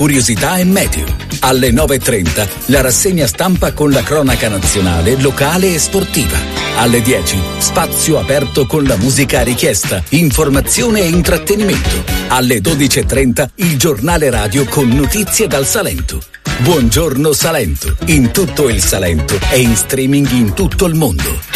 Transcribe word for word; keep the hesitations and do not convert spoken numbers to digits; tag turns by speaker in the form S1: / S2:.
S1: curiosità e meteo. Alle nove e trenta la rassegna stampa con la cronaca nazionale, locale e sportiva. Alle dieci spazio aperto con la musica a richiesta, informazione e intrattenimento. Alle dodici e trenta il giornale radio con notizie dal Salento. Buongiorno Salento, in tutto il Salento e in streaming in tutto il mondo.